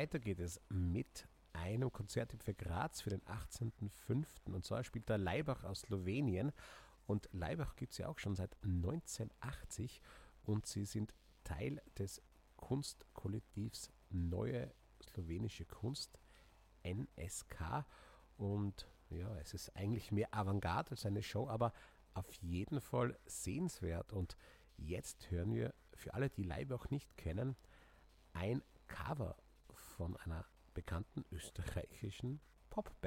weiter geht es mit einem Konzerttipp für Graz für den 18.05. Und zwar spielt da Laibach aus Slowenien. Und Laibach gibt es ja auch schon seit 1980 und sie sind Teil des Kunstkollektivs Neue Slowenische Kunst, NSK. Und ja, es ist eigentlich mehr Avantgarde als eine Show, aber auf jeden Fall sehenswert. Und jetzt hören wir, für alle, die Laibach nicht kennen, ein Cover von einer bekannten österreichischen Popband.